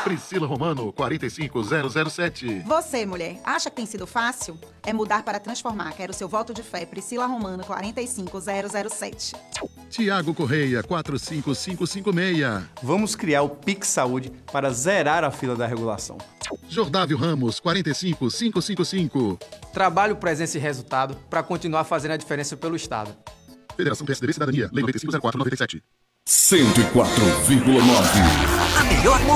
Priscila Romano, 45007. Você, mulher, acha que tem sido fácil? É mudar para transformar. Quero seu voto de fé. Priscila Romano, 45007. Tiago Correia, 45556. Vamos criar o Pix Saúde para zerar a fila da regulação. Jordávio Ramos, 45555. Trabalho, presença e resultado para continuar fazendo a diferença pelo Estado. Federação PSDB Cidadania, Lei 9504/97. 104,9. A melhor